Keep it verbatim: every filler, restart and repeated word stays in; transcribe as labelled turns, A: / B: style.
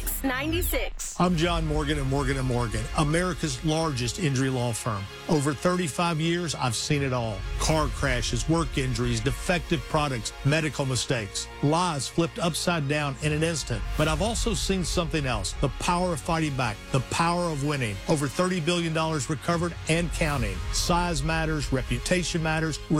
A: six nine six.
B: I'm John Morgan at Morgan and Morgan, America's largest injury law firm. Over thirty-five years, I've seen it all. Car crashes, work injuries, defective products, medical mistakes, lives flipped upside down in an instant. But I've also seen something else, the power of fighting back, the power of winning. Over thirty billion dollars recovered and counting. Size matters, reputation matters.